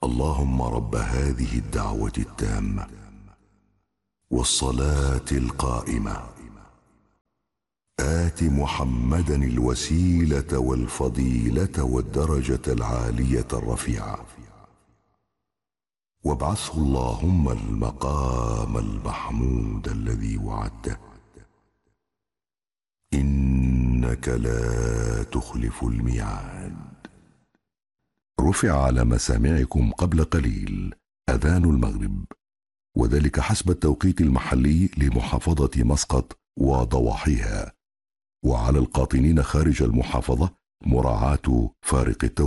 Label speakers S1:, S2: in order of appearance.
S1: اللهم رب هذه الدعوة التامة والصلاة القائمة آت محمدا الوسيلة والفضيلة والدرجة العالية الرفيعة وابعثه اللهم المقام المحمود الذي وعدته إنك لا تخلف الميعاد. رفع على مسامعكم قبل قليل أذان المغرب، وذلك حسب التوقيت المحلي لمحافظة مسقط وضواحيها، وعلى القاطنين خارج المحافظة مراعاة فارق التوقيت.